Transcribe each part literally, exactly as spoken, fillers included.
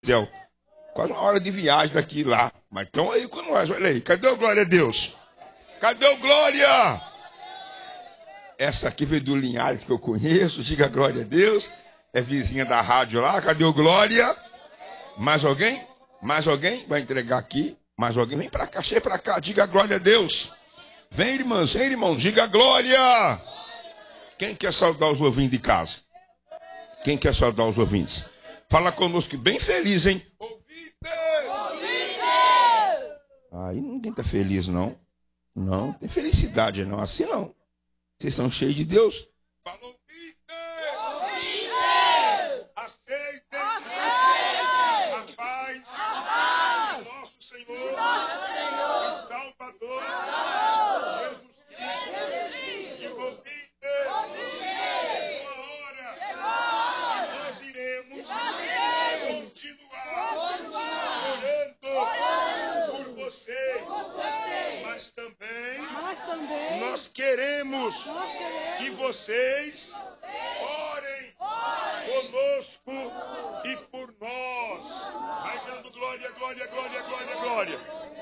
céu. Quase uma hora de viagem daqui lá. Mas estão aí com nós, olha aí. Cadê o glória a Deus? Cadê o glória? Essa aqui veio do Linhares que eu conheço, diga glória a Deus. É vizinha da rádio lá, cadê o glória? Mais alguém? Mais alguém? Vai entregar aqui. Mais alguém? Vem pra cá, chega pra cá, diga glória a Deus. Vem, irmãos, vem, irmão, diga glória. Quem quer saudar os ouvintes de casa? Quem quer saudar os ouvintes? Fala conosco bem feliz, hein? Ouvintes! Ouvintes! Aí ninguém tá feliz, não. Não, tem felicidade, não. Assim não. Vocês são cheios de Deus. Fala, ouvintes! Ouvintes! Aceitem! Aceitem! A paz! A paz! Do nosso Senhor! Nosso Senhor! Salvador! Salvador! Jesus Cristo! E ouvintes! Ouvintes! Uma hora! E nós iremos, nós iremos continuar, continuar orando, orando por você, por você. Mas também, mas também nós, queremos nós queremos que vocês orem, orem conosco e por nós. Vai dando glória, glória, glória, glória, glória.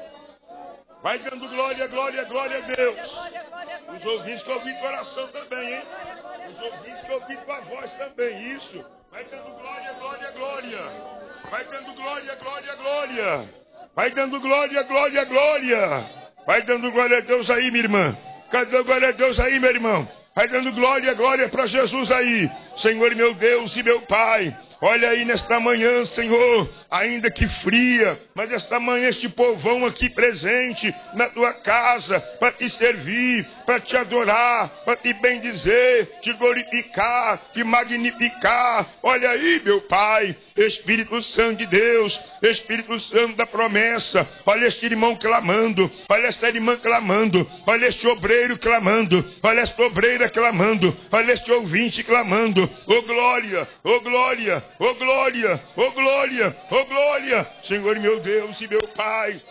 Vai dando glória, glória, glória a Deus. Os ouvintes que ouvem coração também, hein? Os ouvintes que ouvem com a voz também, isso. Vai dando glória, glória, glória. Vai dando glória, glória, glória. Vai dando glória, glória, glória. Vai dando glória a Deus aí, minha irmã. Cadê glória a Deus aí, meu irmão? Vai dando glória, glória para Jesus aí. Senhor, meu Deus e meu Pai. Olha aí nesta manhã, Senhor, ainda que fria, mas esta manhã este povão aqui presente na tua casa, para te servir, para te adorar, para te bendizer, te glorificar, te magnificar. Olha aí, meu Pai, Espírito Santo de Deus, Espírito Santo da promessa. Olha este irmão clamando, olha esta irmã clamando, olha este obreiro clamando, olha esta obreira clamando, olha este ouvinte clamando. Ô glória, ô glória, ô glória, ô glória, ô glória, Senhor meu Deus e meu Pai.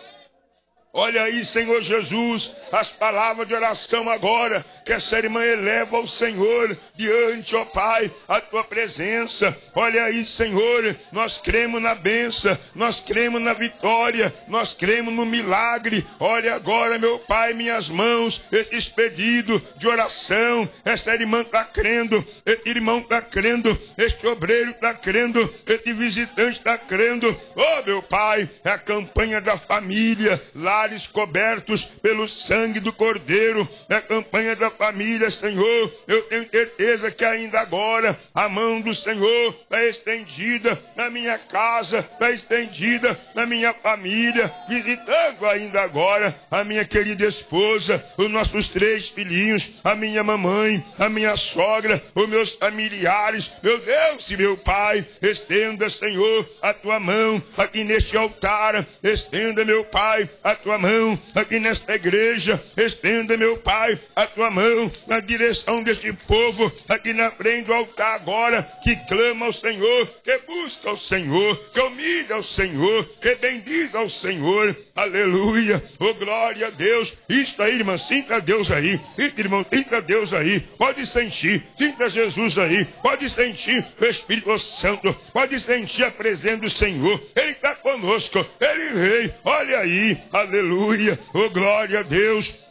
Olha aí, Senhor Jesus, as palavras de oração agora, que essa irmã eleva ao Senhor, diante, ó Pai, a tua presença. Olha aí, Senhor, nós cremos na bênção, nós cremos na vitória, nós cremos no milagre. Olha agora, meu Pai, minhas mãos, esse pedido de oração, essa irmã está crendo, esse irmão está crendo, este obreiro está crendo, esse visitante está crendo. Oh, meu Pai, é a campanha da família, lá cobertos pelo sangue do Cordeiro, é a campanha da família, Senhor. Eu tenho certeza que ainda agora a mão do Senhor está estendida na minha casa, está estendida na minha família, visitando ainda agora a minha querida esposa, os nossos três filhinhos, a minha mamãe, a minha sogra, os meus familiares. Meu Deus e meu Pai, estenda, Senhor, a tua mão aqui neste altar, estenda, meu Pai, a tua mão aqui nesta igreja, estenda, meu Pai, a tua mão na direção deste povo aqui na frente do altar agora, que clama ao Senhor, que busca ao Senhor, que humilha ao Senhor, que bendiga ao Senhor. Aleluia, oh glória a Deus. Isso aí, irmã, sinta Deus aí, irmão, sinta Deus aí, pode sentir, sinta Jesus aí, pode sentir o Espírito Santo, pode sentir a presença do Senhor. Ele está conosco, ele veio, olha aí, aleluia, oh glória a Deus.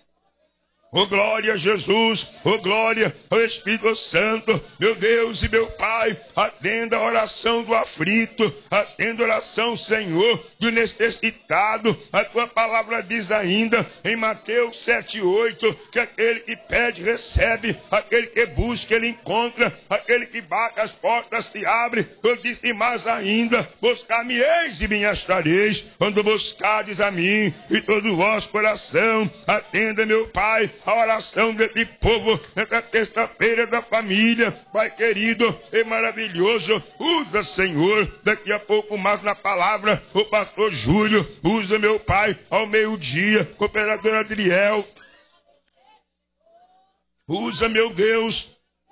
Oh glória a Jesus, oh glória ao Espírito Santo, meu Deus e meu Pai, atenda a oração do aflito, atenda a oração, Senhor, do necessitado. A tua palavra diz ainda em Mateus sete, oito, que aquele que pede recebe, aquele que busca ele encontra, aquele que bate as portas se abre. Eu disse mais ainda, buscar-me-eis e me achareis, quando buscardes a mim e todo o vosso coração. Atenda, meu Pai, a oração desse povo nesta terça-feira da família. Pai querido e maravilhoso, usa, Senhor, daqui a pouco mais na palavra o pastor Júlio, usa, meu Pai, ao meio-dia, cooperador Adriel, usa, meu Deus,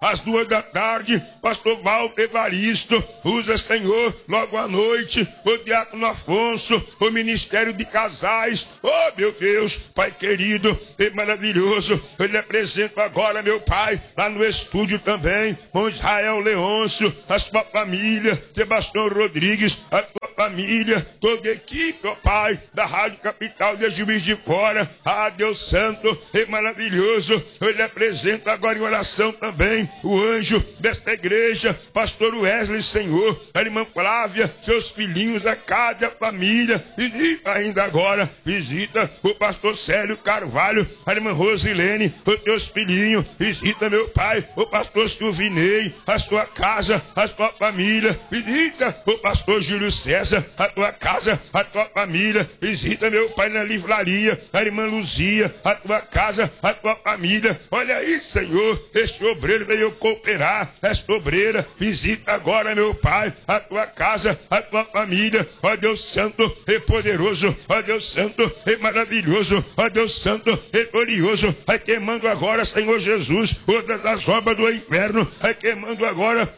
às duas da tarde, pastor Walter Evaristo, usa, Senhor, logo à noite, o diácono Afonso, o ministério de casais, oh meu Deus, Pai querido e maravilhoso, eu lhe apresento agora, meu Pai, lá no estúdio também, com Israel Leôncio, a sua família, Sebastião Rodrigues, a tua família, toda a equipe, ó Pai, da Rádio Capital de Juiz de Fora, ah Deus Santo e maravilhoso, eu lhe apresento agora em oração também, o anjo desta igreja, pastor Wesley, Senhor, a irmã Flávia, seus filhinhos, a cada família, visita ainda agora, visita o pastor Célio Carvalho, a irmã Rosilene, os teus filhinhos, visita meu Pai, o pastor Silvinei, a sua casa, a sua família, visita o pastor Júlio César, a tua casa, a tua família, visita meu Pai na livraria, a irmã Luzia, a tua casa, a tua família, olha aí, Senhor, este obreiro veio cooperar, esta obreira, visita agora meu Pai, a tua casa, a tua família, ó Deus Santo e poderoso, ó Deus Santo e maravilhoso, ó Deus Santo e glorioso, vai queimando agora, Senhor Jesus, todas as obras do inferno, vai queimando agora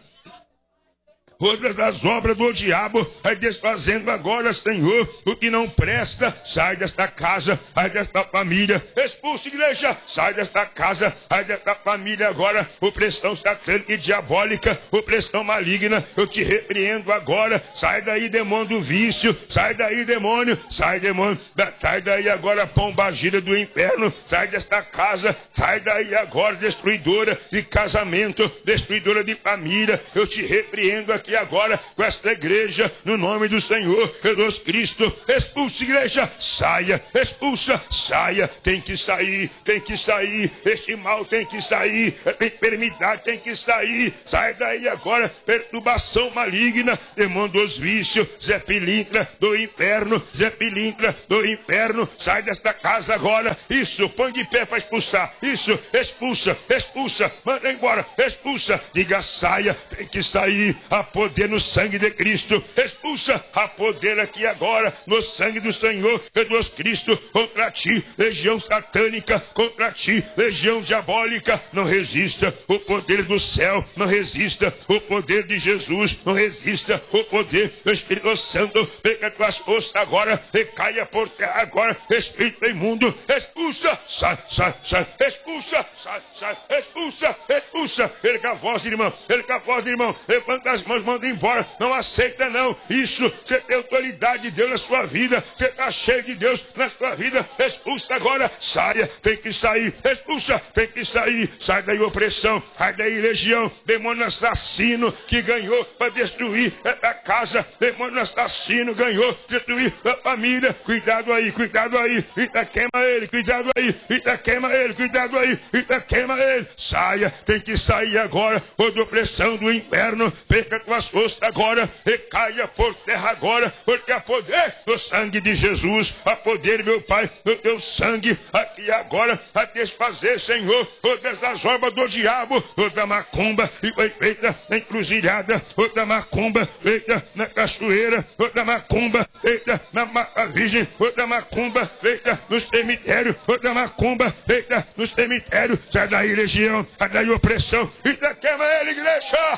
todas as obras do diabo, vai desfazendo agora, Senhor, o que não presta, sai desta casa, sai desta família, expulsa igreja, sai desta casa, sai desta família agora, opressão satânica e diabólica, opressão maligna, eu te repreendo agora, sai daí demônio do vício, sai daí demônio, sai demônio, sai daí agora pombagira do inferno, sai desta casa, sai daí agora destruidora de casamento, destruidora de família, eu te repreendo aqui agora com esta igreja, no nome do Senhor Jesus Cristo, expulsa igreja, saia, expulsa, saia, tem que sair, tem que sair, este mal tem que sair, a enfermidade tem que sair, sai daí agora, perturbação maligna, demônio dos vícios, Zé Pilintra do inferno, Zé Pilintra do inferno, sai desta casa agora, isso, põe de pé para expulsar, isso, expulsa, expulsa, manda embora, expulsa, diga saia, tem que sair, a poder no sangue de Cristo, expulsa a poder aqui agora no sangue do Senhor Jesus Cristo, contra ti, legião satânica, contra ti, legião diabólica, não resista o poder do céu, não resista o poder de Jesus, não resista o poder do Espírito Santo, pega tuas forças agora e caia por terra agora, espírito imundo, expulsa, sai, sai, sai, expulsa, sai, sai, expulsa, expulsa, erga a voz, irmão, erga a voz, irmão, levanta as mãos, manda embora, não aceita não, isso, você tem autoridade de Deus na sua vida, você está cheio de Deus na sua vida, expulsa agora, saia, tem que sair, expulsa, tem que sair, sai daí opressão, sai daí legião, demônio assassino que ganhou para destruir a casa, demônio assassino ganhou, destruir a família, cuidado aí, cuidado aí, Eita, queima ele, cuidado aí, Eita, queima ele, cuidado aí, Eita, queima ele, saia, tem que sair agora, toda opressão do inferno, perca tuas forças agora, e caia por terra agora, porque há poder no sangue de Jesus, há poder, meu Pai, no teu sangue, aqui agora, a desfazer, Senhor, todas as obras do diabo, toda macumba, e foi feita na encruzilhada, toda macumba, feita na cachoeira, toda macumba, feita na mata virgem, toda macumba, feita nos cemitérios, toda macumba, feita nos cemitérios, sai daí, legião, sai daí, opressão, e queima ele, igreja!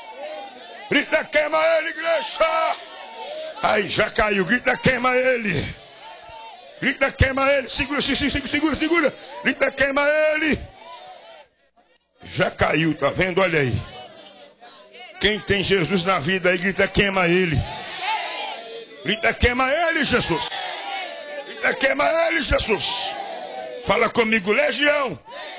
Grita, queima ele, igreja! Aí, já caiu, grita, queima ele! Grita, queima ele! Segura, segura, segura, segura! Grita, queima ele! Já caiu, tá vendo? Olha aí. Quem tem Jesus na vida aí, grita, queima ele! Grita, queima ele, Jesus! Grita, queima ele, Jesus! Fala comigo, legião!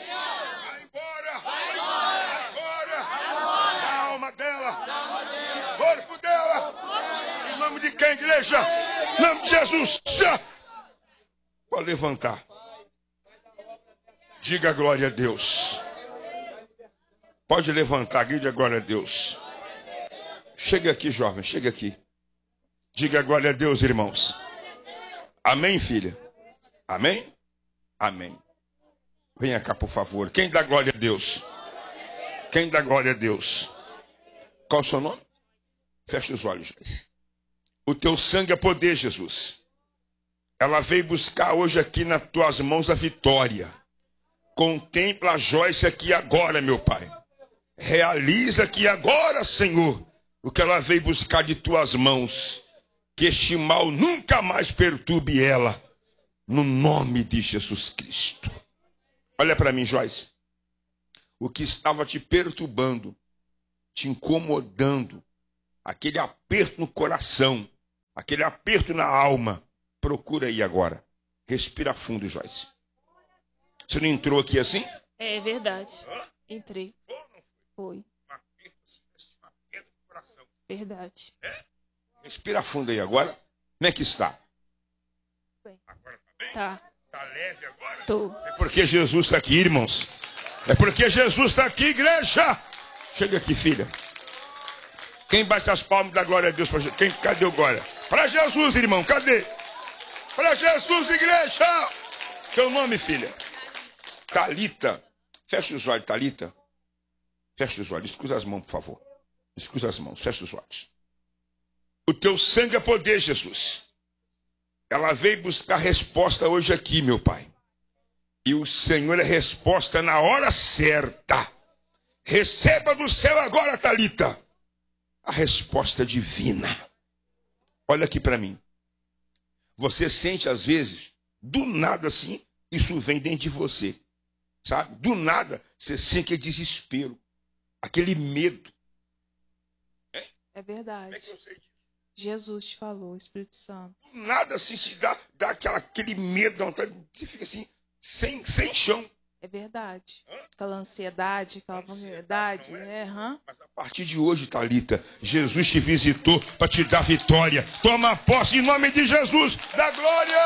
De quem, igreja? Em nome de Jesus. Pode levantar. Diga glória a Deus. Pode levantar, diga glória a Deus. Chega aqui, jovem, chega aqui. Diga glória a Deus, irmãos. Amém, filha? Amém? Amém. Venha cá, por favor. Quem dá glória a Deus? Quem dá glória a Deus? Qual o seu nome? Feche os olhos. O teu sangue é poder, Jesus. Ela veio buscar hoje aqui nas tuas mãos a vitória. Contempla a Joyce aqui agora, meu Pai. Realiza que agora, Senhor, o que ela veio buscar de tuas mãos, que este mal nunca mais perturbe ela, no nome de Jesus Cristo. Olha para mim, Joyce. O que estava te perturbando, te incomodando, aquele aperto no coração, aquele aperto na alma, procura aí agora. Respira fundo, Joyce. Você não entrou aqui assim? É verdade. Entrei. Foi. Verdade. É? Respira fundo aí agora. Como é que está? Bem. Agora tá bem? Tá. Tá leve agora? Tô. É porque Jesus está aqui, irmãos. É porque Jesus está aqui, igreja. Chega aqui, filha. Quem bate as palmas da glória a Deus? Quem, cadê o glória? Para Jesus, irmão, cadê? Para Jesus, igreja. Teu nome, filha? Talita. Fecha os olhos, Talita. Fecha os olhos. Escusa as mãos, por favor. Escusa as mãos. Fecha os olhos. O teu sangue é poder, Jesus. Ela veio buscar resposta hoje aqui, meu Pai. E o Senhor é resposta na hora certa. Receba do céu agora, Talita, a resposta divina. Olha aqui para mim. Você sente às vezes, do nada assim, isso vem dentro de você. Sabe? Do nada, você sente aquele desespero, aquele medo. É, é verdade. Como é que eu sei disso? Jesus te falou, Espírito Santo. Do nada assim se dá, dá aquela, aquele medo, você fica assim, sem, sem chão. É verdade. Hã? Aquela ansiedade, aquela ansiedade. É, é, hã? Mas a partir de hoje, Talita, Jesus te visitou para te dar vitória. Toma posse em nome de Jesus, da glória!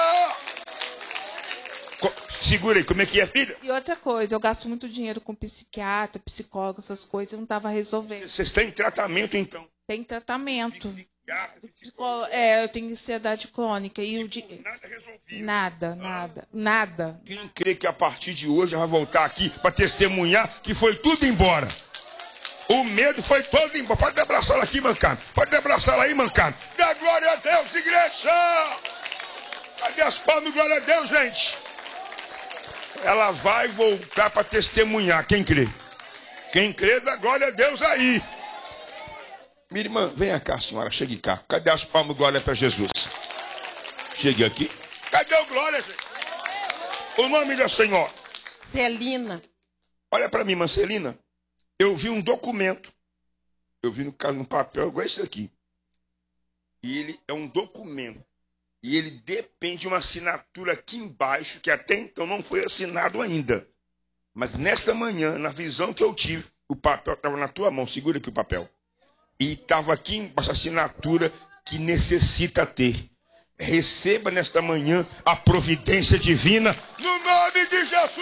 Segura aí, como é que é, filha? E outra coisa, eu gasto muito dinheiro com psiquiatra, psicólogo, essas coisas, eu não estava resolvendo. Vocês têm tratamento, então? Tem tratamento. Psiquiatra, psicólogo. É, eu tenho ansiedade crônica. E o di... Nada resolvido. Nada, nada, nada. Quem crê que a partir de hoje vai voltar aqui para testemunhar que foi tudo embora? O medo foi todo embora. Pode abraçá-la aqui, mancado. Pode abraçá-la aí, mancado. Dá glória a Deus, igreja! Cadê as palmas? Glória a Deus, gente! Ela vai voltar para testemunhar. Quem crê? Quem crê, dá glória a Deus aí. Minha irmã, venha cá, senhora. Chegue cá. Cadê as palmas? Glória para Jesus. Chegue aqui. Cadê o glória, gente? O nome da senhora? Celina. Olha para mim, Marcelina. Eu vi um documento. Eu vi no caso um papel igual esse aqui. E ele é um documento. E ele depende de uma assinatura aqui embaixo, que até então não foi assinado ainda. Mas nesta manhã, na visão que eu tive, o papel estava na tua mão. Segura aqui o papel. E estava aqui embaixo a assinatura que necessita ter. Receba nesta manhã a providência divina no nome de Jesus.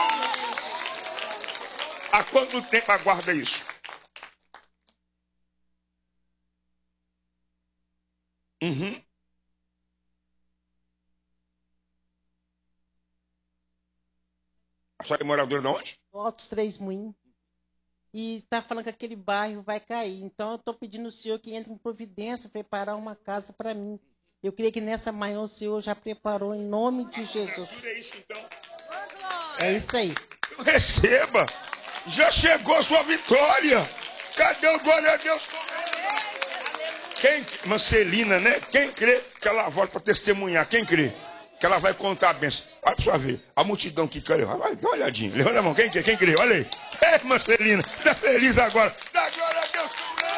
Há quanto tempo aguarda isso? Uhum. A senhora é moradora de onde? Altos Três Moinhos. E tá falando que aquele bairro vai cair. Então eu estou pedindo ao senhor que entre em providência, preparar uma casa para mim. Eu creio que nessa manhã o senhor já preparou em nome de Jesus. É isso, então. É isso aí. Receba. Já chegou sua vitória. Cadê o glória a Deus? Quem, Marcelina, né? Quem crê que ela volta para testemunhar? Quem crê? Que ela vai contar a bênção. Olha para você ver. A multidão que crê. Vai, dá uma olhadinha. Levanta a mão. Quem crê? Quem crê? Olha aí. É, Marcelina. Está feliz agora. Dá glória a Deus.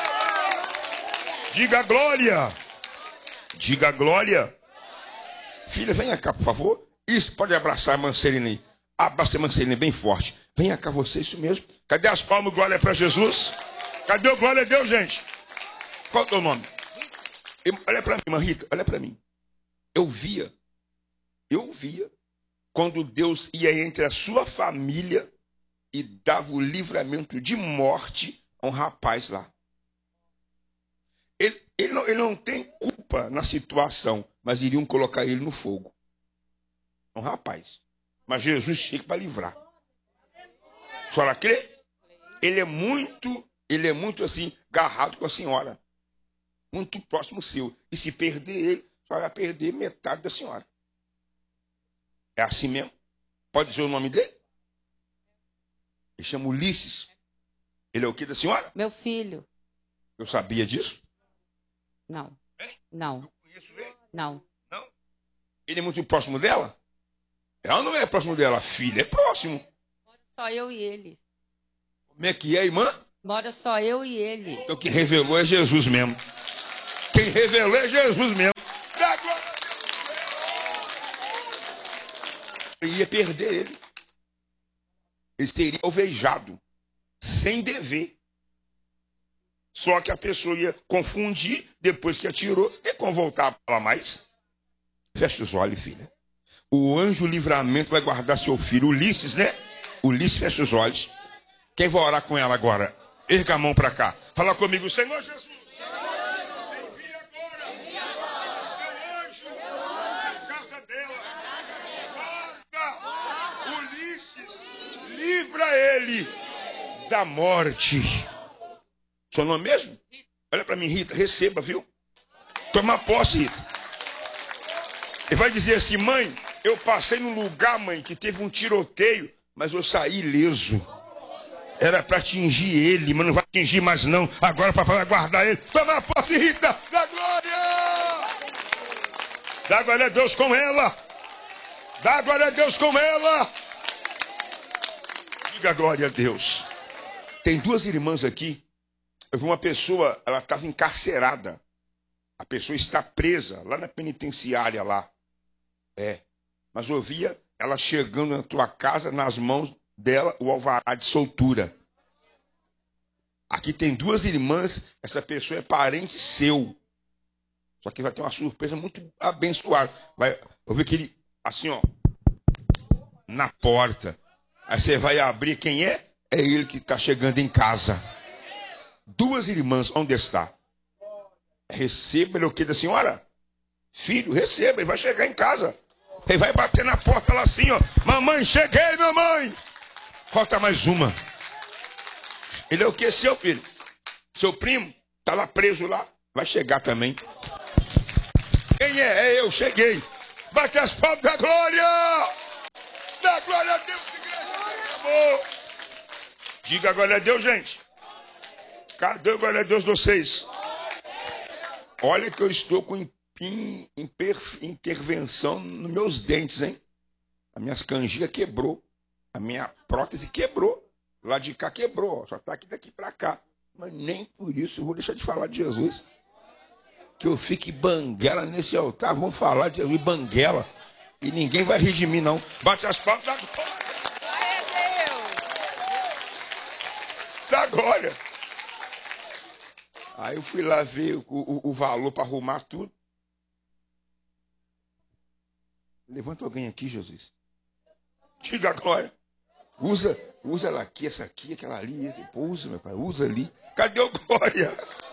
Diga glória. Diga glória. Filha, venha cá, por favor. Isso, pode abraçar a Marcelina aí. Abraça a Marcelina bem forte. Venha cá você, isso mesmo. Cadê as palmas? Glória para Jesus. Cadê o glória a Deus, gente? Qual é o teu nome? Eu, olha para mim, irmã Rita. Olha para mim. Eu via. Eu via quando Deus ia entre a sua família e dava o livramento de morte a um rapaz lá. Ele, ele, não, ele não tem culpa na situação, mas iriam colocar ele no fogo. Um rapaz. Mas Jesus chega para livrar. A senhora crê? Ele é muito, ele é muito assim, agarrado com a senhora. Muito próximo seu. E se perder ele, a senhora vai perder metade da senhora. É assim mesmo? Pode dizer o nome dele? Ele chama Ulisses. Ele é o que da senhora? Meu filho. Eu sabia disso? Não. Hein? Não. Eu conheço ele? Não. Não. Ele é muito próximo dela? Ela não é próximo dela, a filha é próximo. Só eu e ele. Como é que é, irmã? Mora só eu e ele. Então quem revelou é Jesus mesmo. Quem revelou é Jesus mesmo. Dá glória a Deus. Eu ia perder ele. Ele teria alvejado, sem dever. Só que a pessoa ia confundir, depois que atirou, e como voltar para lá mais. Feche os olhos, filha. O anjo livramento vai guardar seu filho. Ulisses, né? Ulisses, fecha os olhos. Quem vai orar com ela agora? Erga a mão para cá. Fala comigo, Senhor Jesus. Envia agora. Teu anjo na casa dela. Guarda Ulisses. Livra ele da morte. Seu nome mesmo? Olha para mim, Rita. Receba, viu? Toma posse, Rita. Ele vai dizer assim, mãe, eu passei num lugar, mãe, que teve um tiroteio, mas eu saí ileso. Era para atingir ele, mas não vai atingir mais não. Agora papai vai guardar ele. Toma posse, Rita, dá glória! Dá glória a Deus com ela. Dá glória a Deus com ela. Diga glória a Deus. Tem duas irmãs aqui. Eu vi uma pessoa, ela estava encarcerada. A pessoa está presa lá na penitenciária lá. É. Mas eu via ela chegando na tua casa, nas mãos dela, o alvará de soltura. Aqui tem duas irmãs, essa pessoa é parente seu. Só que vai ter uma surpresa muito abençoada. Vai, eu vi que ele, assim, ó, na porta. Aí você vai abrir, quem é? É ele que está chegando em casa. Duas irmãs, onde está? Receba ele o que da senhora? Filho, receba, ele vai chegar em casa. Ele vai bater na porta lá assim, ó. Mamãe, cheguei, mamãe. Falta mais uma. Ele é o que, seu filho? Seu primo? Tá lá preso lá. Vai chegar também. Quem é? É eu, cheguei. Bate as palmas da glória. Da glória a Deus, igreja. Amor. Diga glória a Deus, gente. Cadê o glória a Deus de vocês? Olha que eu estou com intervenção nos meus dentes, hein? A minha canjica quebrou. A minha prótese quebrou. Lá de cá quebrou. Só está aqui daqui para cá. Mas nem por isso eu vou deixar de falar de Jesus. Que eu fique banguela nesse altar. Vamos falar de Jesus banguela. E ninguém vai rir de mim, não. Bate as palmas da glória. Da glória. Aí eu fui lá ver o, o, o valor para arrumar tudo. Levanta alguém aqui, Jesus. Diga a glória. Usa, usa ela aqui, essa aqui, aquela ali. Esse, pô, usa, meu pai, usa ali. Cadê o glória?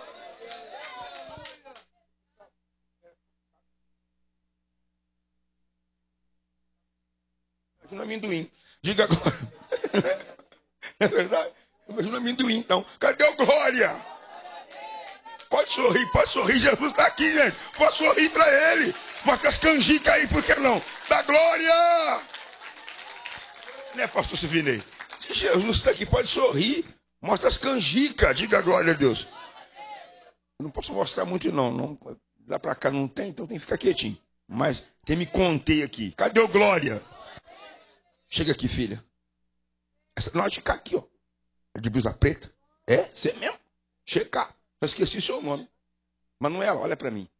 Imagina amendoim. Diga a glória. Não é verdade? Imagina amendoim, então. Cadê o glória? Pode sorrir, pode sorrir. Jesus está aqui, gente. Pode sorrir para ele. Mostra as canjicas aí, por que não? Da glória! Né, pastor Sivinei? Se Jesus está aqui, pode sorrir. Mostra as canjicas. Diga a glória a Deus. Eu não posso mostrar muito, não. não lá para cá não tem, então tem que ficar quietinho. Mas tem me contei aqui. Cadê o glória? Chega aqui, filha. Essa, não, de cá aqui, ó. De blusa preta. É? Você mesmo? Chega cá. Eu esqueci o seu nome. Manuela, olha para mim.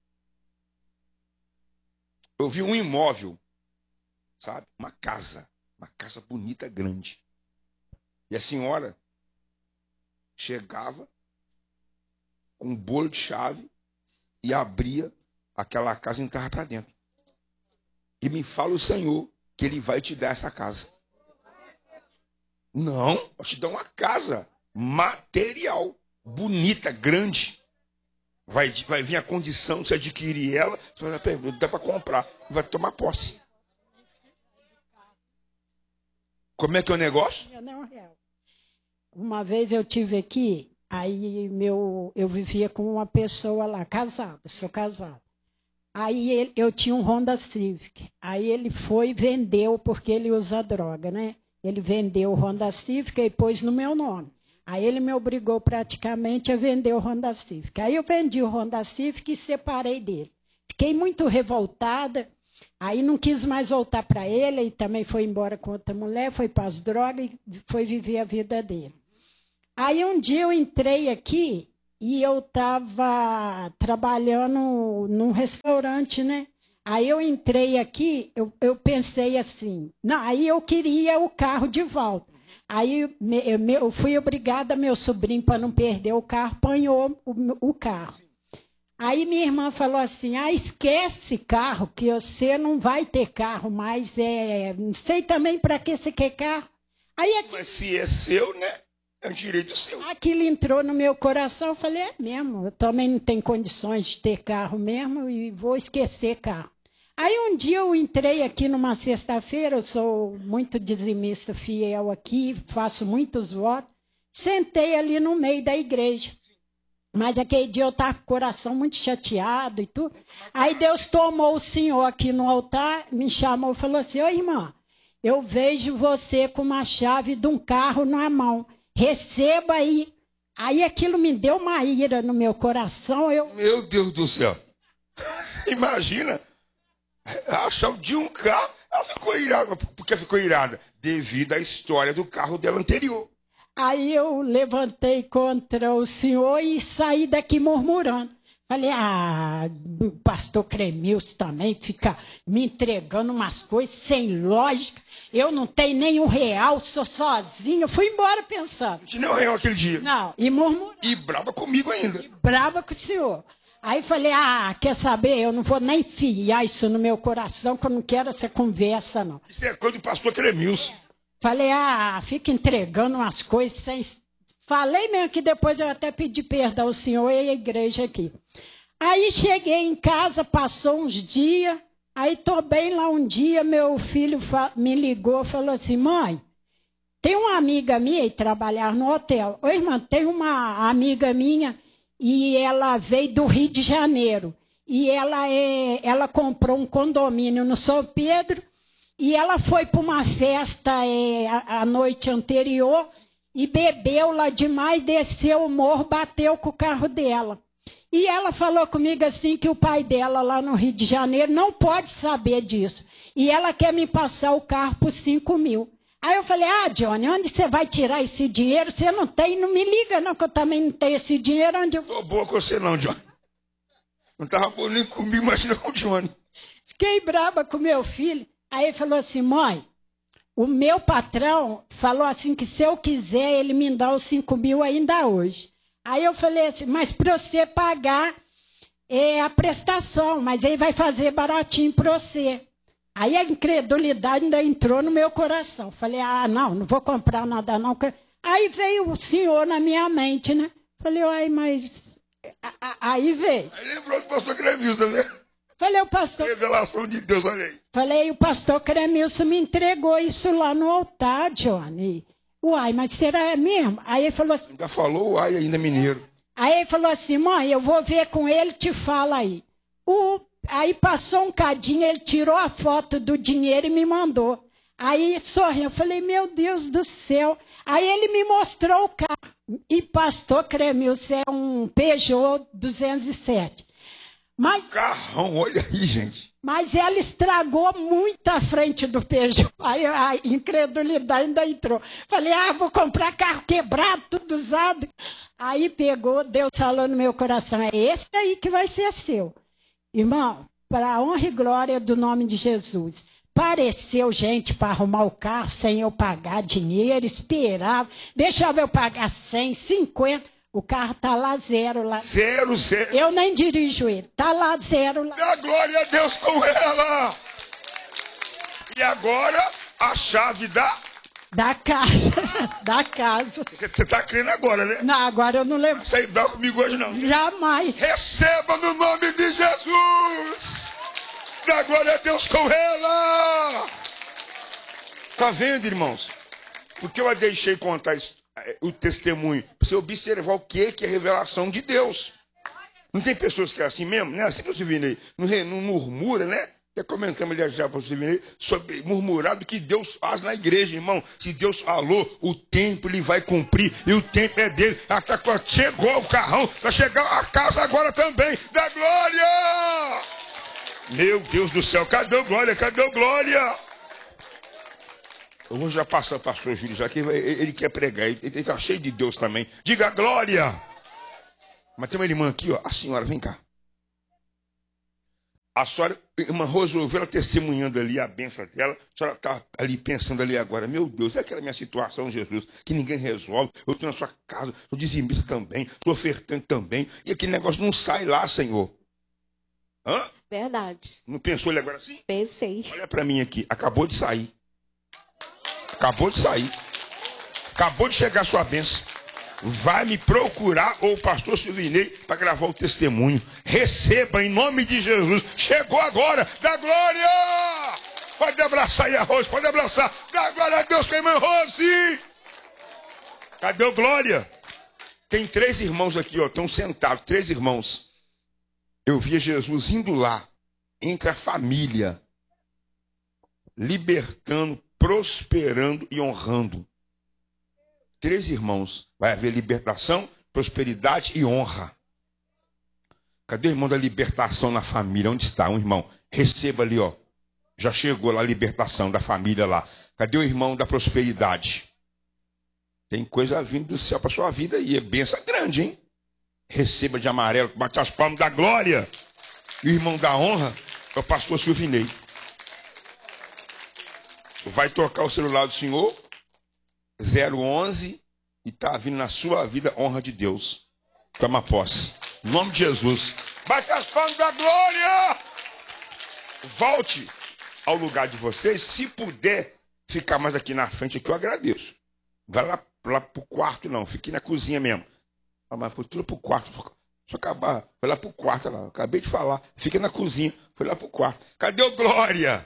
Eu vi um imóvel, sabe? Uma casa. Uma casa bonita, grande. E a senhora chegava com um bolo de chave e abria aquela casa e entrava para dentro. E me fala o Senhor que Ele vai te dar essa casa. Não, eu te dar uma casa material. Bonita, grande. Vai, vai vir a condição de você adquirir ela. Você vai perguntar, dá para comprar. E vai tomar posse. Como é que é o negócio? Uma vez eu tive aqui, aí meu, eu vivia com uma pessoa lá, casada, sou casada. Aí ele, eu tinha um Honda Civic. Aí ele foi e vendeu, porque ele usa droga, né? Ele vendeu o Honda Civic e pôs no meu nome. Aí ele me obrigou praticamente a vender o Honda Civic. Aí eu vendi o Honda Civic e separei dele. Fiquei muito revoltada. Aí não quis mais voltar para ele, e também foi embora com outra mulher, foi para as drogas e foi viver a vida dele. Aí um dia eu entrei aqui e eu estava trabalhando num restaurante, né? Aí eu entrei aqui, eu, eu pensei assim, não, aí eu queria o carro de volta. Aí me, eu, eu fui obrigada, meu sobrinho, para não perder o carro, apanhou o, o carro. Aí minha irmã falou assim, ah, esquece carro, que você não vai ter carro mais, é, não sei também para que você quer carro. Aí aqui, Mas se é seu, né? É um direito seu. aquilo entrou no meu coração, eu falei, é mesmo, eu também não tenho condições de ter carro mesmo e vou esquecer carro. Aí um dia eu entrei aqui numa sexta-feira, eu sou muito dizimista fiel aqui, faço muitos votos, sentei ali no meio da igreja. Mas aquele dia eu estava com o coração muito chateado e tudo. Aí Deus tomou o senhor aqui no altar, me chamou e falou assim, ô irmã, eu vejo você com uma chave de um carro na mão, receba aí. Aí aquilo me deu uma ira no meu coração. Eu... Meu Deus do céu. Você imagina? A chave de um carro, ela ficou irada. Por que ficou irada? Devido à história do carro dela anterior. Aí eu levantei contra o senhor e saí daqui murmurando. Falei, ah, o pastor Cremilson também fica me entregando umas coisas sem lógica. Eu não tenho nem um real, sou sozinha. Fui embora pensando. Não tinha nem um real aquele dia. Não, e murmurando. E brava comigo ainda. E brava com o senhor. Aí falei, ah, quer saber, eu não vou nem fiar isso no meu coração, que eu não quero essa conversa, não. Isso é coisa do pastor Cremilson. Falei, ah, fica entregando umas coisas sem... Falei mesmo que depois eu até pedi perdão ao senhor e à igreja aqui. Aí cheguei em casa, passou uns dias, aí tô bem lá um dia, meu filho me ligou, falou assim, mãe, tem uma amiga minha, e trabalhar no hotel. Ô, irmã, tem uma amiga minha e ela veio do Rio de Janeiro. E ela, é, ela comprou um condomínio no São Pedro. E ela foi para uma festa é, a, a noite anterior e bebeu lá demais, desceu o morro, bateu com o carro dela. E ela falou comigo assim que o pai dela lá no Rio de Janeiro não pode saber disso. E ela quer me passar o carro por cinco mil. Aí eu falei, ah, Johnny, onde você vai tirar esse dinheiro? Você não tem, não me liga não, que eu também não tenho esse dinheiro. Onde eu... Tô boa com você não, Johnny. Não tava boa nem comigo, imagina com o Johnny. Fiquei braba com meu filho. Aí ele falou assim, mãe, o meu patrão falou assim que se eu quiser ele me dá os cinco mil ainda hoje. Aí eu falei assim, mas para você pagar é a prestação, mas aí vai fazer baratinho para você. Aí a incredulidade ainda entrou no meu coração. Falei, ah, não, não vou comprar nada não. Aí veio o senhor na minha mente, né? Falei, ai, mas... Aí veio. Aí lembrou do pastor Cremilson, né? Falei, o pastor... Revelação de Deus, olha aí. Falei, o pastor Cremilson me entregou isso lá no altar, Johnny. Uai, mas será mesmo? Aí ele falou assim... Ainda falou, uai, ainda mineiro. Aí ele falou assim, mãe, eu vou ver com ele, te fala aí. O... Aí passou um cadinho, ele tirou a foto do dinheiro e me mandou. Aí sorriu, eu falei, meu Deus do céu. Aí ele me mostrou o carro. E pastor Cremilson é um Peugeot duzentos e sete. Mas, Carrão, olha aí, gente. Mas ela estragou muito a frente do Peugeot. Aí a incredulidade ainda entrou. Falei, ah, vou comprar carro quebrado, tudo usado. Aí pegou, Deus falou no meu coração, é esse aí que vai ser seu. Irmão, para a honra e glória do nome de Jesus, pareceu gente para arrumar o carro sem eu pagar dinheiro, esperava, deixava eu pagar cem, cinquenta, o carro tá lá zero lá. Zero, zero. Eu nem dirijo ele, tá lá zero lá. Dá glória a Deus com ela. E agora a chave da... Da casa, da casa. Você está crendo agora, né? Não, agora eu não lembro. Sai bravo comigo hoje, não. Jamais. Receba no nome de Jesus. Dá glória a Deus com ela. Tá vendo, irmãos? Porque eu a deixei contar o testemunho. Para você observar o que que é revelação de Deus. Não tem pessoas que é assim mesmo, né? Assim você vindo aí. Não, não murmura, né? Até comentamos ali já sobre murmurar do que Deus faz na igreja, irmão. Se Deus falou, o tempo ele vai cumprir. E o tempo é dele. Até quando chegou o carrão, vai chegar a casa agora também. Da glória! Meu Deus do céu, cadê o glória? Cadê o glória? Eu vou já passar o pastor Júlio, já que ele quer pregar. Ele está cheio de Deus também. Diga glória! Mas tem uma irmã aqui, ó. A senhora, vem cá. A senhora, irmã Rosa, ouviu ela testemunhando ali a bênção dela. A senhora está ali pensando ali agora. Meu Deus, é aquela minha situação, Jesus, que ninguém resolve. Eu estou na sua casa, estou dizimista também, estou ofertando também. E aquele negócio não sai lá, Senhor. Hã? Verdade. Não pensou ele agora assim? Pensei. Olha para mim aqui, acabou de sair. Acabou de sair. Acabou de chegar a sua bênção. Vai me procurar, ou o pastor Silvinei, para gravar o testemunho. Receba em nome de Jesus. Chegou agora, da glória! Pode abraçar aí a Rose, pode abraçar. Dá glória a Deus, irmã Rose! Cadê o glória? Tem três irmãos aqui, ó, estão sentados, três irmãos. Eu via Jesus indo lá, entre a família, libertando, prosperando e honrando. Três irmãos. Vai haver libertação, prosperidade e honra. Cadê o irmão da libertação na família? Onde está? Um irmão. Receba ali, ó. Já chegou lá a libertação da família lá. Cadê o irmão da prosperidade? Tem coisa vindo do céu para sua vida aí. É benção grande, hein? Receba de amarelo, bate as palmas da glória. E o irmão da honra é o pastor Silvinei. Vai tocar o celular do senhor, zero onze, e está vindo na sua vida honra de Deus. Toma posse. Em nome de Jesus. Bate as palmas da glória. Volte ao lugar de vocês. Se puder ficar mais aqui na frente, aqui eu agradeço. Vai lá, lá pro quarto, não. Fique na cozinha mesmo. Ah, mas foi tudo pro quarto. Só acabar. Foi lá pro quarto. Lá. Acabei de falar. Fica na cozinha. Foi lá pro quarto. Cadê o glória?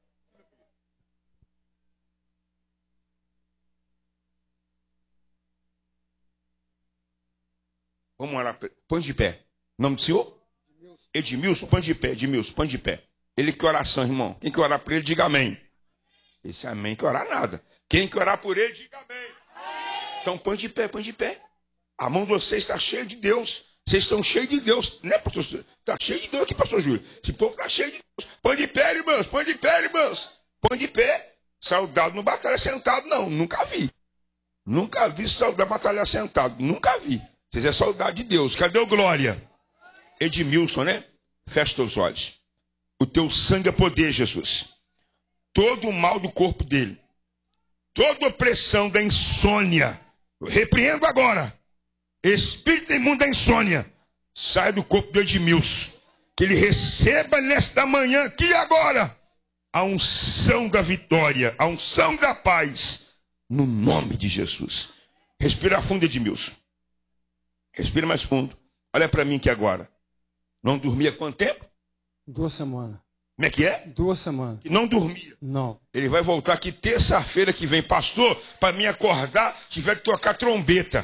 Vamos orar. Põe de pé. Nome do senhor? Edmilson. Põe de pé. Edmilson, põe de pé. Ele quer oração, irmão. Quem quer orar por ele, diga amém. Esse amém quer orar nada. Quem quer orar por ele, diga amém. Então põe de pé, põe de pé. A mão de vocês está cheia de Deus. Vocês estão cheios de Deus. Né, pastor? Está cheio de Deus aqui, pastor Júlio. Esse povo está cheio de Deus. Põe de pé, irmãos. Põe de pé, irmãos. Põe de pé. Soldado não batalha sentado, não. Nunca vi. Nunca vi soldado batalhar sentado. Nunca vi. Vocês é soldado de Deus. Cadê o glória? Edmilson, né? Fecha teus olhos. O teu sangue é poder, Jesus. Todo o mal do corpo dele. Toda opressão da insônia. Eu repreendo agora. Espírito imundo da insônia. Sai do corpo do Edmilson. Que ele receba nesta manhã, aqui e agora, a unção da vitória. A unção da paz. No nome de Jesus. Respira fundo, Edmilson. Respira mais fundo. Olha para mim aqui agora. Não dormia há quanto tempo? Duas semanas. Como é que é? Duas semanas. Não dormia. Não. Ele vai voltar aqui terça-feira que vem. Pastor, para me acordar, tiver que tocar trombeta.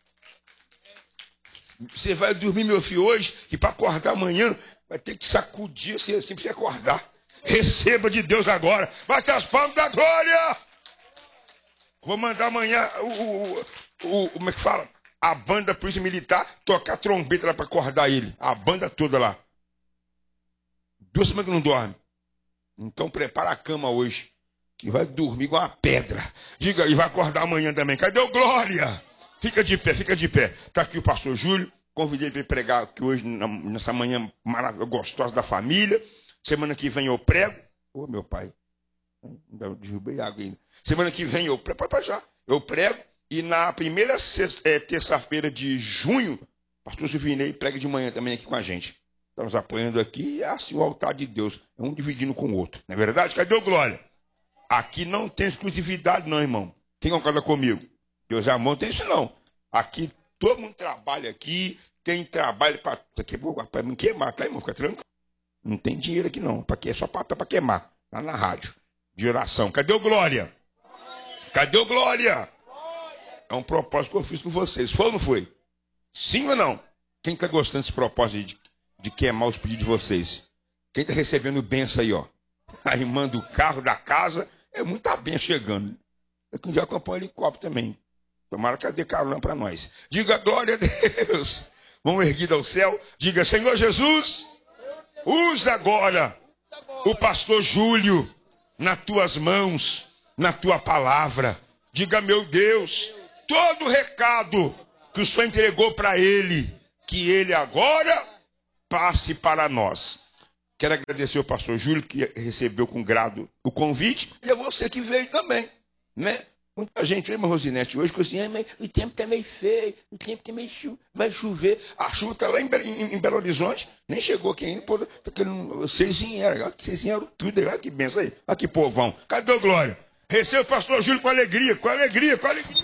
Você vai dormir, meu filho, hoje, que para acordar amanhã, vai ter que sacudir assim, assim para você acordar. Receba de Deus agora. Bate as palmas da glória. Vou mandar amanhã o, o, o, o como é que fala? A banda da Polícia Militar tocar trombeta lá para acordar ele. A banda toda lá. Duas semanas que não dorme. Então prepara a cama hoje. Que vai dormir igual uma pedra. Diga, e vai acordar amanhã também. Cadê o glória? Fica de pé, fica de pé. Está aqui o pastor Júlio. Convidei ele para pregar aqui hoje, nessa manhã maravilhosa, gostosa da família. Semana que vem eu prego. Ô, oh, meu pai. Ainda derrubei água ainda. Semana que vem eu prego. Para já. Eu prego. E na primeira é, terça-feira de junho, o pastor Silvinei prega de manhã também aqui com a gente. Estamos apoiando aqui, é assim o altar de Deus. É um dividindo com o outro. Não é verdade? Cadê o glória? Aqui não tem exclusividade não, irmão. Quem concorda comigo? Deus é amor, não tem isso não. Aqui todo mundo trabalha aqui, tem trabalho para... Para me queimar, tá, irmão? Fica tranquilo. Não tem dinheiro aqui não, é só para queimar. Lá na rádio, de oração. Cadê o glória? Cadê o glória? É um propósito que eu fiz com vocês. Foi ou não foi? Sim ou não? Quem está gostando desse propósito de, de queimar os pedidos de vocês? Quem está recebendo benção aí, ó? A irmã do carro, da casa, é muita benção chegando. Daqui um dia eu acompanho o helicóptero também. Tomara que dê carona para nós. Diga glória a Deus. Vamos erguido ao céu. Diga, Senhor Jesus, usa agora o pastor Júlio nas tuas mãos, na tua palavra. Diga, meu Deus, todo o recado que o Senhor entregou para ele, que ele agora passe para nós. Quero agradecer ao pastor Júlio, que recebeu com grado o convite, e a você que veio também, né? Muita gente, irmã Rosinete, hoje, assim, ah, mas o tempo está meio feio, o tempo está meio chu... vai chover. A chuva está lá em, Be em, em Belo Horizonte, nem chegou aqui ainda, por... tá querendo... vocês vieram, vocês vieram tudo, olha que benção aí, olha que povão. Cadê o glória? Receba o pastor Júlio com alegria, com alegria, com alegria.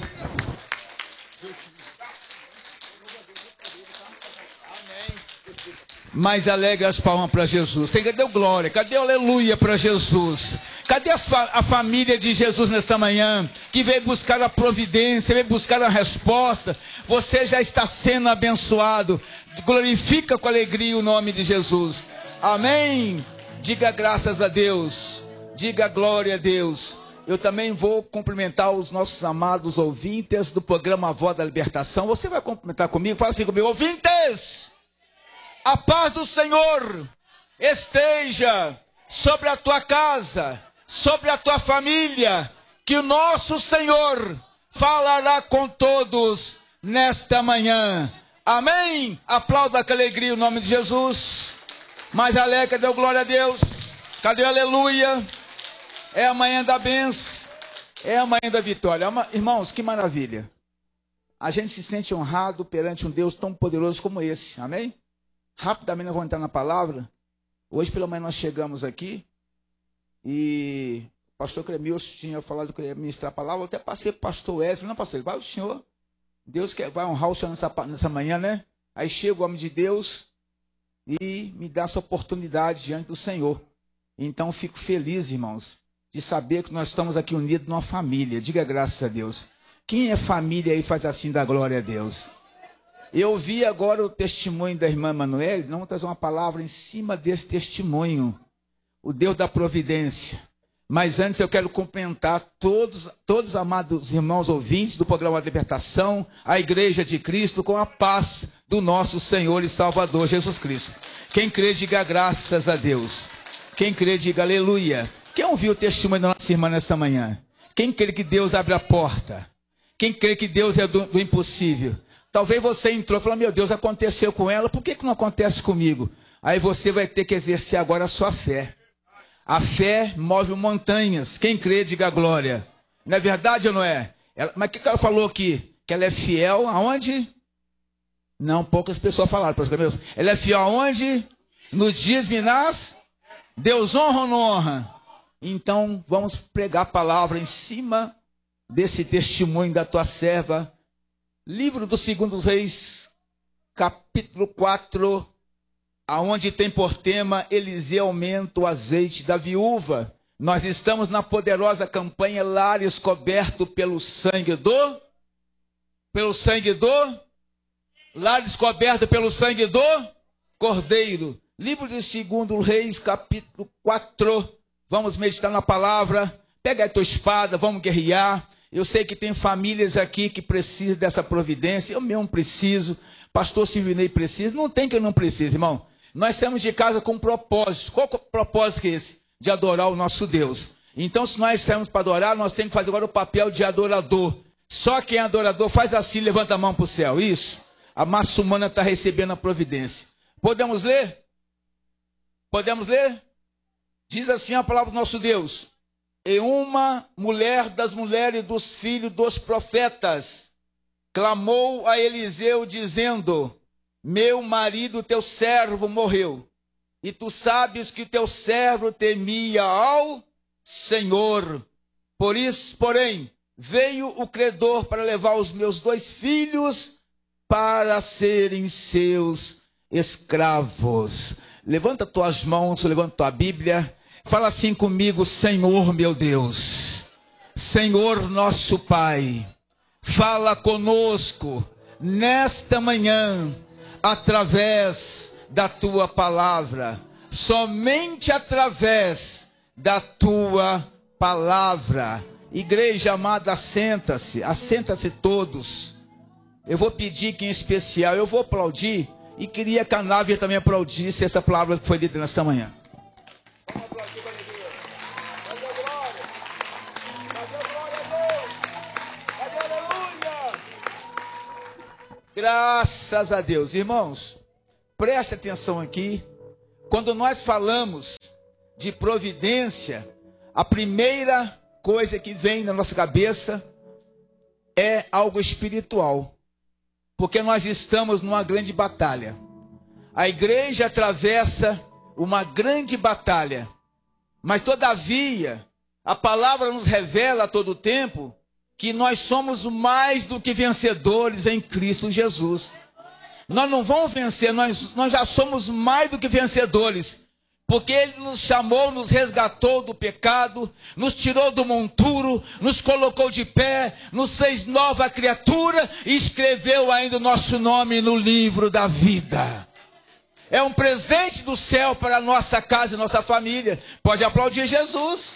Mais alegre as palmas para Jesus. Cadê o glória? Cadê o aleluia para Jesus? Cadê a, fa a família de Jesus nesta manhã? Que veio buscar a providência, veio buscar a resposta. Você já está sendo abençoado. Glorifica com alegria o nome de Jesus. Amém. Diga graças a Deus. Diga glória a Deus. Eu também vou cumprimentar os nossos amados ouvintes do programa Voz da Libertação. Você vai cumprimentar comigo? Fala assim comigo. Ouvintes! A paz do Senhor esteja sobre a tua casa, sobre a tua família, que o nosso Senhor falará com todos nesta manhã. Amém? Aplauda com alegria o nome de Jesus. Mais alegre, cadê o glória a Deus? Cadê o aleluia? É a manhã da bênção, é a manhã da vitória. Irmãos, que maravilha. A gente se sente honrado perante um Deus tão poderoso como esse. Amém? Rapidamente nós vamos entrar na palavra. Hoje pela manhã nós chegamos aqui e o pastor Cremilson tinha falado que ia ministrar a palavra. Eu até passei para o pastor Wesley. Não, pastor, vai o senhor. Deus quer, vai honrar o senhor nessa, nessa manhã, né? Aí chega o homem de Deus e me dá essa oportunidade diante do Senhor. Então fico feliz, irmãos, de saber que nós estamos aqui unidos numa família. Diga graças a Deus. Quem é família aí faz assim da glória a Deus? Eu ouvi agora o testemunho da irmã Manuel. Vamos trazer uma palavra em cima desse testemunho. O Deus da providência. Mas antes eu quero cumprimentar todos, todos os amados irmãos ouvintes do programa de libertação, a Igreja de Cristo, com a paz do nosso Senhor e Salvador Jesus Cristo. Quem crê, diga graças a Deus. Quem crê, diga aleluia. Quem ouviu o testemunho da nossa irmã nesta manhã? Quem crê que Deus abre a porta? Quem crê que Deus é do, do impossível? Talvez você entrou e falou, meu Deus, aconteceu com ela, por que, que não acontece comigo? Aí você vai ter que exercer agora a sua fé. A fé move montanhas. Quem crê, diga glória. Não é verdade ou não é? Ela, mas o que, que ela falou aqui? Que ela é fiel aonde? Não, poucas pessoas falaram. Ela é fiel aonde? Nos dias minás? Deus honra ou não honra? Então vamos pregar a palavra em cima desse testemunho da tua serva. Livro do Segundo Reis, capítulo quatro, aonde tem por tema Eliseu aumenta o azeite da viúva. Nós estamos na poderosa campanha Lares coberto pelo sangue do pelo sangue do Lares coberto pelo sangue do Cordeiro. Livro de Segundo Reis, capítulo quatro. Vamos meditar na palavra. Pega a tua espada, vamos guerrear. Eu sei que tem famílias aqui que precisam dessa providência. Eu mesmo preciso. Pastor Silvinei precisa. Não tem que eu não precise, irmão. Nós saímos de casa com um propósito. Qual é o propósito que é esse? De adorar o nosso Deus. Então, se nós saímos para adorar, nós temos que fazer agora o papel de adorador. Só quem é adorador faz assim, levanta a mão para o céu. Isso. A massa humana está recebendo a providência. Podemos ler? Podemos ler? Diz assim a palavra do nosso Deus. E uma mulher das mulheres dos filhos dos profetas clamou a Eliseu dizendo, meu marido, teu servo, morreu. E tu sabes que teu servo temia ao Senhor. Por isso, porém, veio o credor para levar os meus dois filhos para serem seus escravos. Levanta tuas mãos, levanta tua Bíblia. Fala assim comigo, Senhor meu Deus, Senhor nosso Pai, fala conosco nesta manhã, através da tua palavra. somente através da tua palavra. Igreja amada, assenta-se, assenta-se todos. Eu vou pedir que em especial, eu vou aplaudir, e queria que a Návia também aplaudisse essa palavra que foi lida nesta manhã. Vamos aplaudir com alegria. Cadê a glória? Cadê a glória a Deus? Cadê a aleluia? Graças a Deus. Irmãos, preste atenção aqui. Quando nós falamos de providência, a primeira coisa que vem na nossa cabeça é algo espiritual. Porque nós estamos numa grande batalha. A igreja atravessa uma grande batalha. Mas todavia, a palavra nos revela a todo tempo que nós somos mais do que vencedores em Cristo Jesus. Nós não vamos vencer, nós, nós já somos mais do que vencedores. Porque Ele nos chamou, nos resgatou do pecado, nos tirou do monturo, nos colocou de pé, nos fez nova criatura e escreveu ainda o nosso nome no livro da vida. É um presente do céu para a nossa casa e nossa família. Pode aplaudir Jesus.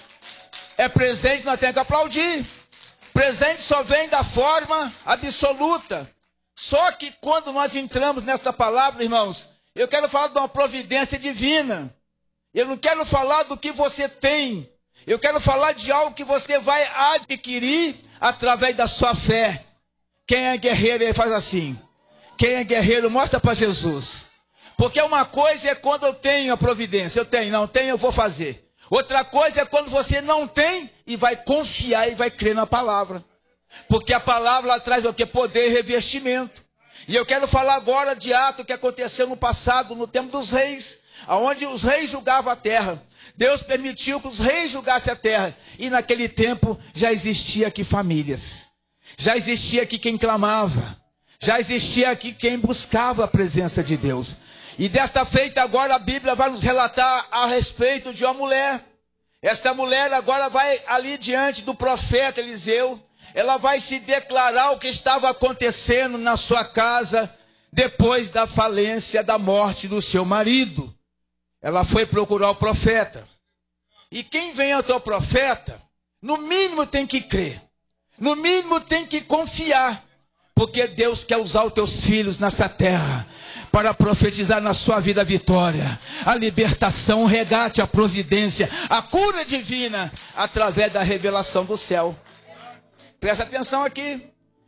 É presente, nós temos que aplaudir. Presente só vem da forma absoluta. Só que quando nós entramos nesta palavra, irmãos, eu quero falar de uma providência divina. Eu não quero falar do que você tem. Eu quero falar de algo que você vai adquirir através da sua fé. Quem é guerreiro, ele faz assim. Quem é guerreiro, mostra para Jesus. Porque uma coisa é quando eu tenho a providência. Eu tenho, não tenho, eu vou fazer. Outra coisa é quando você não tem e vai confiar e vai crer na palavra. Porque a palavra ela traz o que? Poder e revestimento. E eu quero falar agora de ato que aconteceu no passado, no tempo dos reis. Onde os reis julgavam a terra. Deus permitiu que os reis julgassem a terra. E naquele tempo já existia aqui famílias. Já existia aqui quem clamava. Já existia aqui quem buscava a presença de Deus. E desta feita agora a Bíblia vai nos relatar a respeito de uma mulher. Esta mulher agora vai ali diante do profeta Eliseu. Ela vai se declarar o que estava acontecendo na sua casa depois da falência, da morte do seu marido. Ela foi procurar o profeta. E quem vem ao teu profeta, no mínimo tem que crer. No mínimo tem que confiar. Porque Deus quer usar os teus filhos nessa terra para profetizar na sua vida a vitória, a libertação, o regate, a providência, a cura divina, através da revelação do céu. Presta atenção aqui.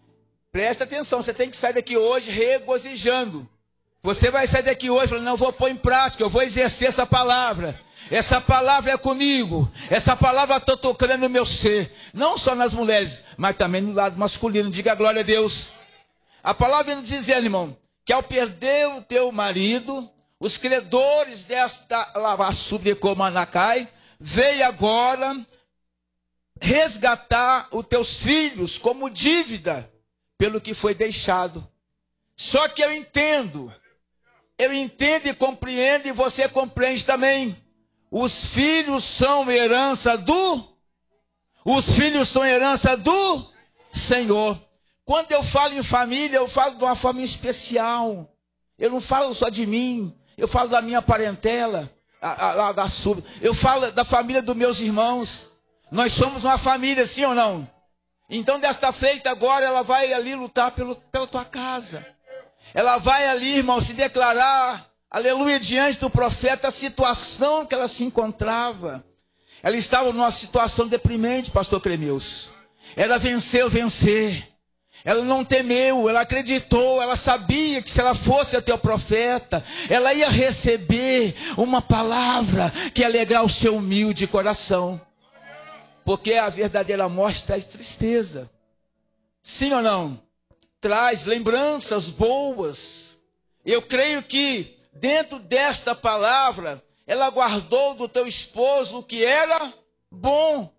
Presta atenção. Você tem que sair daqui hoje regozijando. Você vai sair daqui hoje falando, não, eu vou pôr em prática, eu vou exercer essa palavra. Essa palavra é comigo. Essa palavra está tocando no meu ser. Não só nas mulheres, mas também no lado masculino. Diga glória a Deus. A palavra vem nos dizendo, irmão, que ao perder o teu marido, os credores desta Lavassubricomanacai veio agora resgatar os teus filhos como dívida pelo que foi deixado. Só que eu entendo. Eu entendo e compreendo, e você compreende também. Os filhos são herança do... Os filhos são herança do Senhor. Quando eu falo em família, eu falo de uma forma especial. Eu não falo só de mim. Eu falo da minha parentela. A, a, a, a sub. Eu falo da família dos meus irmãos. Nós somos uma família, sim ou não? Então, desta feita, agora ela vai ali lutar pelo, pela tua casa. Ela vai ali, irmão, se declarar, aleluia, diante do profeta, a situação que ela se encontrava. Ela estava numa situação deprimente, pastor Cremilson. Ela venceu, vencer. Ela não temeu, ela acreditou, ela sabia que se ela fosse até o profeta, ela ia receber uma palavra que ia alegrar o seu humilde coração. Porque a verdadeira morte traz tristeza. Sim ou não? Traz lembranças boas. Eu creio que dentro desta palavra, ela guardou do teu esposo o que era bom.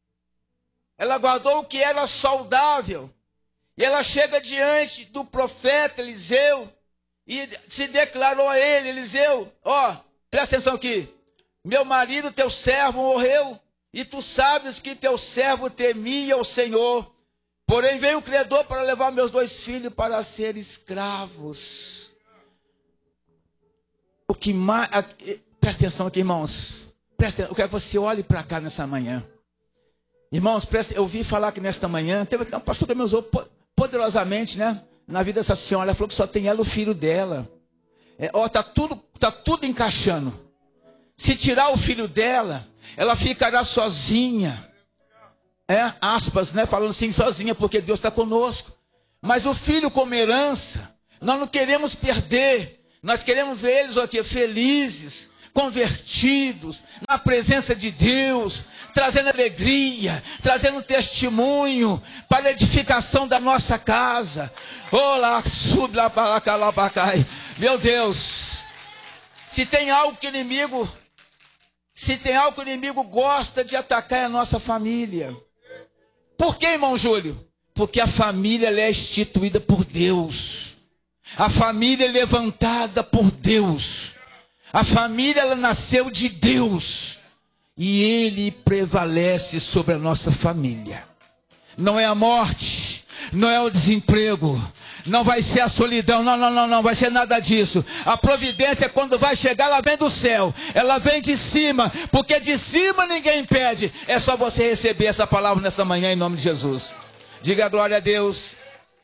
Ela guardou o que era saudável. E ela chega diante do profeta Eliseu e se declarou a ele, Eliseu, ó, oh, presta atenção aqui. Meu marido, teu servo, morreu. E tu sabes que teu servo temia o Senhor. Porém veio o credor para levar meus dois filhos para ser escravos. O que mais, Presta atenção aqui, irmãos. Presta, eu quero que você olhe para cá nessa manhã. Irmãos, presta, eu ouvi falar que nesta manhã, teve uma pastora que me usou poderosamente, né? Na vida dessa senhora, ela falou que só tem ela e o filho dela. É, ó, tá tudo, tá tudo encaixando. Se tirar o filho dela, ela ficará sozinha. É, aspas, né? Falando assim, sozinha, porque Deus está conosco. Mas o filho como herança, nós não queremos perder. Nós queremos ver eles aqui felizes, convertidos, na presença de Deus, trazendo alegria, trazendo testemunho para a edificação da nossa casa. Olá, sub lá para cá, lá para cá. Meu Deus, se tem algo que o inimigo, se tem algo que o inimigo gosta de atacar é a nossa família. Por que, irmão Júlio? Porque a família ela é instituída por Deus. A família é levantada por Deus. A família ela nasceu de Deus. E Ele prevalece sobre a nossa família. Não é a morte, não é o desemprego, não vai ser a solidão, não, não, não, não vai ser nada disso. A providência quando vai chegar, ela vem do céu, ela vem de cima, porque de cima ninguém impede. É só você receber essa palavra nessa manhã em nome de Jesus. Diga glória a Deus.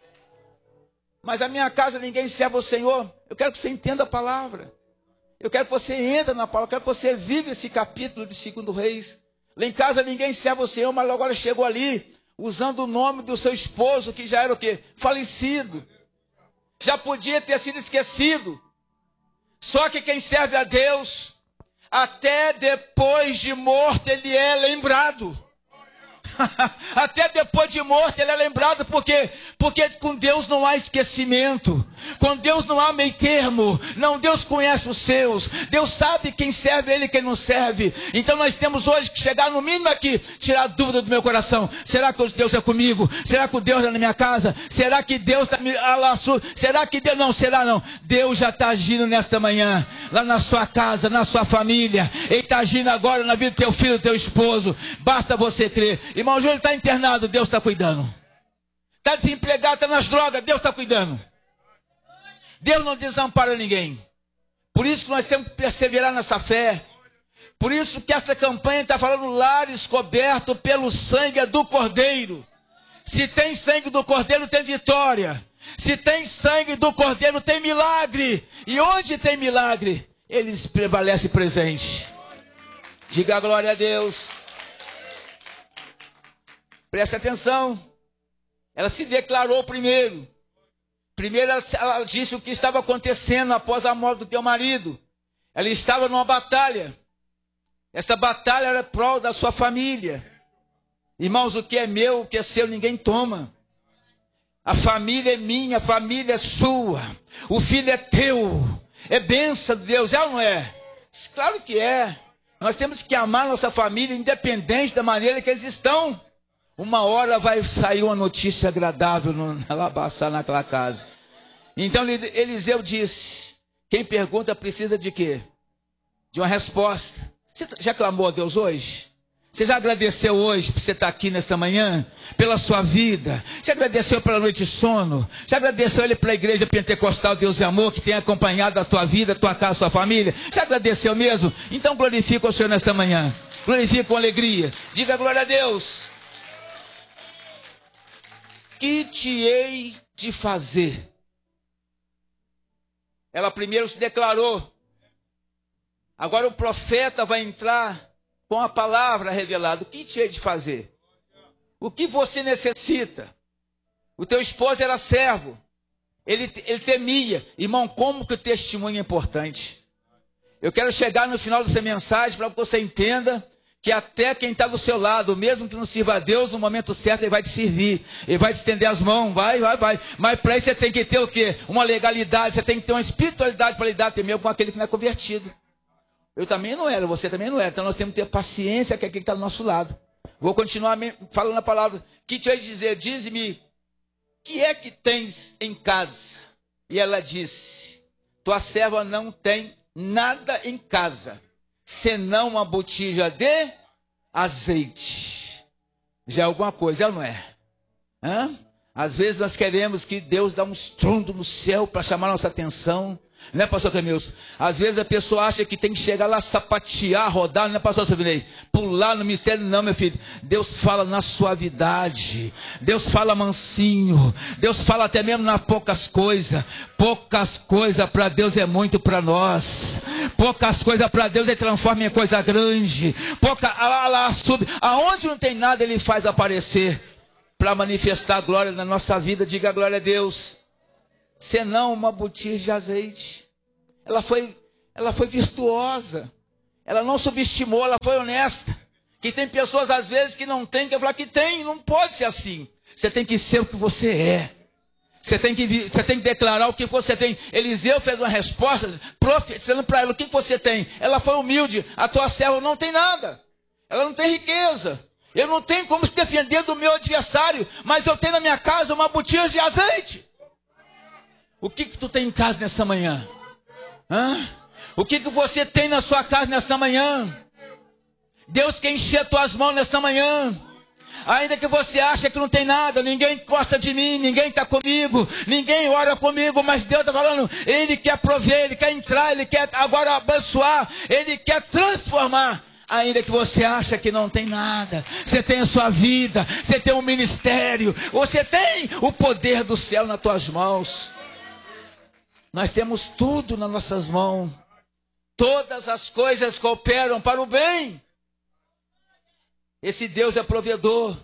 Mas a minha casa ninguém serve ao Senhor. Eu quero que você entenda a palavra. Eu quero que você entre na palavra. Eu quero que você viva esse capítulo de Segundo Reis. Lá em casa ninguém serve ao Senhor, mas agora chegou ali, usando o nome do seu esposo, que já era o quê? Falecido. Já podia ter sido esquecido. Só que quem serve a Deus, até depois de morto, ele é lembrado. Até depois de morto ele é lembrado. Por quê? Porque com Deus não há esquecimento. Com Deus não há meio termo. Não, Deus conhece os seus. Deus sabe quem serve a Ele e quem não serve. Então nós temos hoje que chegar no mínimo aqui, tirar a dúvida do meu coração. Será que Deus é comigo? Será que o Deus é na minha casa? Será que Deus está me alaçando? Será que Deus... Não, será não. Deus já está agindo nesta manhã. Lá na sua casa, na sua família. Ele está agindo agora na vida do teu filho, do teu esposo. Basta você crer. Irmão Júlio está internado, Deus está cuidando. Está desempregado, está nas drogas, Deus está cuidando. Deus não desampara ninguém. Por isso que nós temos que perseverar nessa fé. Por isso que esta campanha está falando lares cobertos pelo sangue do Cordeiro. Se tem sangue do Cordeiro, tem vitória. Se tem sangue do Cordeiro, tem milagre. E onde tem milagre, ele prevalece presente. Diga glória a Deus. Preste atenção. Ela se declarou primeiro. Primeiro ela, ela disse o que estava acontecendo após a morte do teu marido. Ela estava numa batalha. Esta batalha era prol da sua família. Irmãos, o que é meu, o que é seu, ninguém toma. A família é minha, a família é sua. O filho é teu. É bênção de Deus, é ou não é? Claro que é. Nós temos que amar nossa família, independente da maneira que eles estão. Uma hora vai sair uma notícia agradável lá passar naquela casa. Então Eliseu disse: quem pergunta precisa de quê? De uma resposta. Você já clamou a Deus hoje? Você já agradeceu hoje por você estar aqui nesta manhã? Pela sua vida? Já agradeceu pela noite de sono? Já agradeceu Ele pela igreja pentecostal Deus e Amor que tem acompanhado a tua vida, a tua casa, a sua família? Já agradeceu mesmo? Então glorifica o Senhor nesta manhã. Glorifica com alegria. Diga glória a Deus. Que te hei de fazer? Ela primeiro se declarou. Agora o profeta vai entrar com a palavra revelada. O que te hei de fazer? O que você necessita? O teu esposo era servo. Ele, ele temia. Irmão, como que o testemunho é importante? Eu quero chegar no final dessa mensagem para que você entenda que até quem está do seu lado, mesmo que não sirva a Deus, no momento certo ele vai te servir. Ele vai te estender as mãos, vai, vai, vai. Mas para isso você tem que ter o quê? Uma legalidade, você tem que ter uma espiritualidade para lidar até mesmo com aquele que não é convertido. Eu também não era, você também não era. Então nós temos que ter paciência com aquele que está do nosso lado. Vou continuar falando a palavra. Que te vai dizer? Diz-me, que é que tens em casa? E ela disse: tua serva não tem nada em casa, senão uma botija de azeite. Já é alguma coisa, não é? Hã? Às vezes nós queremos que Deus dê um estrondo no céu para chamar nossa atenção. Né, pastor Clemilson? Às vezes a pessoa acha que tem que chegar lá, sapatear, rodar, né, pastor Silvinei? Pular no mistério, não, meu filho. Deus fala na suavidade. Deus fala mansinho. Deus fala até mesmo nas poucas coisas. Poucas coisas para Deus é muito para nós. Poucas coisas para Deus Ele transforma em coisa grande. Pouca, lá, lá, sub, aonde não tem nada Ele faz aparecer para manifestar a glória na nossa vida. Diga a glória a Deus. Senão uma botija de azeite. Ela foi, ela foi virtuosa. Ela não subestimou, ela foi honesta. Que tem pessoas às vezes que não tem, que falar que tem, não pode ser assim. Você tem que ser o que você é. Você tem que, você tem que declarar o que você tem. Eliseu fez uma resposta, profetizando para ela o que você tem. Ela foi humilde. A tua serva não tem nada. Ela não tem riqueza. Eu não tenho como se defender do meu adversário, mas eu tenho na minha casa uma botija de azeite. O que que tu tem em casa nessa manhã? Hã? O que que você tem na sua casa nesta manhã? Deus quer encher as tuas mãos nesta manhã. Ainda que você ache que não tem nada, ninguém gosta de mim, ninguém está comigo, ninguém ora comigo, mas Deus está falando, Ele quer prover, Ele quer entrar, Ele quer agora abençoar, Ele quer transformar. Ainda que você acha que não tem nada, você tem a sua vida, você tem um ministério, você tem o poder do céu nas tuas mãos. Nós temos tudo nas nossas mãos. Todas as coisas cooperam para o bem. Esse Deus é provedor.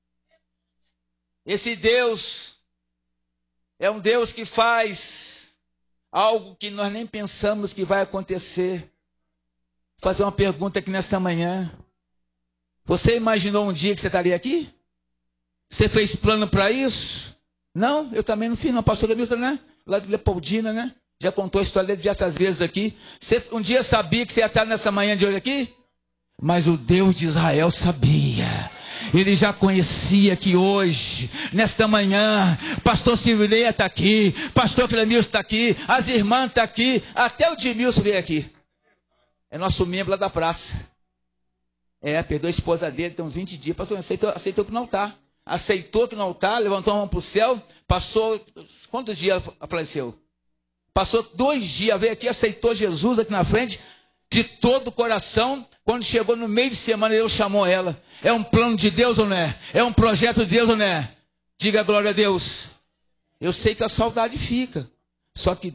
Esse Deus é um Deus que faz algo que nós nem pensamos que vai acontecer. Vou fazer uma pergunta aqui nesta manhã. Você imaginou um dia que você estaria aqui? Você fez plano para isso? Não, eu também não fiz, não. Pastora Milson, né? Lá de Leopoldina, né? Já contou a história dele diversas vezes aqui. Você um dia sabia que você ia estar nessa manhã de hoje aqui? Mas o Deus de Israel sabia. Ele já conhecia que hoje, nesta manhã, pastor Silvinei está aqui, pastor Clemilson está aqui, as irmãs estão aqui, até o Dimilson veio aqui. É nosso membro lá da praça. É, perdeu a esposa dele, tem uns vinte dias, pastor, aceitou, aceitou que não está. Aceitou que não está, levantou a mão para o céu, passou, quantos dias faleceu? Passou dois dias, veio aqui, aceitou Jesus aqui na frente, de todo o coração. Quando chegou no meio de semana, Deus chamou ela. É um plano de Deus ou não é? É um projeto de Deus ou não é? Diga glória a Deus. Eu sei que a saudade fica, só que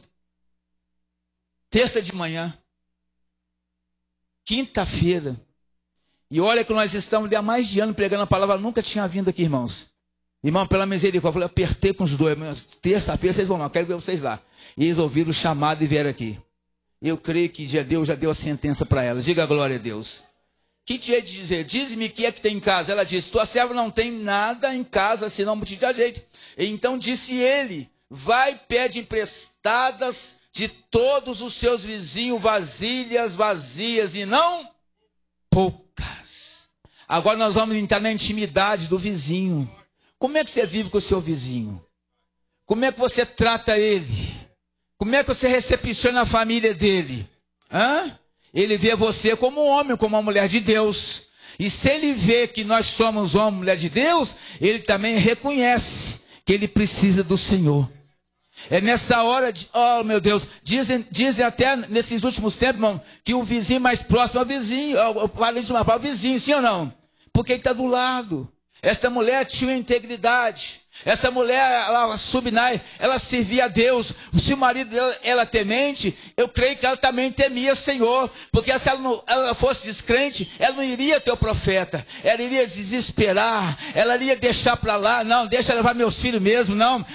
terça de manhã, quinta-feira, e olha que nós estamos há mais de ano pregando a palavra, nunca tinha vindo aqui, irmãos. Irmão, pela misericórdia, eu falei, apertei com os dois. Terça-feira vocês vão lá, eu quero ver vocês lá. E eles ouviram o chamado e vieram aqui. Eu creio que já Deus já deu a sentença para ela. Diga a glória a Deus. Que tinha de dizer? Diz-me o que é que tem em casa. Ela disse, tua serva não tem nada em casa, senão um botija de azeite. Então disse ele, vai, pede emprestadas de todos os seus vizinhos vasilhas vazias e não poucas. Agora nós vamos entrar na intimidade do vizinho. Como é que você vive com o seu vizinho? Como é que você trata ele? Como é que você recepciona a família dele? Hã? Ele vê você como um homem, como uma mulher de Deus. E se ele vê que nós somos homem, mulher de Deus, ele também reconhece que ele precisa do Senhor. É nessa hora, de, oh meu Deus, dizem, dizem até nesses últimos tempos, irmão, que o vizinho mais próximo é o vizinho, o parente mais próximo é o vizinho, sim ou não? Porque ele está do lado. Esta mulher tinha integridade. Essa mulher, ela, Subnai, ela servia a Deus. Se o marido dela era temente, eu creio que ela também temia o Senhor. Porque se ela, não, ela fosse descrente, ela não iria ter o profeta. Ela iria desesperar. Ela iria deixar para lá. Não, deixa levar meus filhos mesmo. Não,